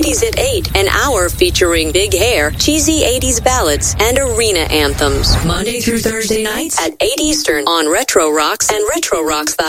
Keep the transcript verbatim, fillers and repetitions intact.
eighties at eight, an hour featuring big hair, cheesy eighties ballads, and arena anthems. Monday through Thursday nights at eight Eastern on Retro Rocks and Retro Rocks.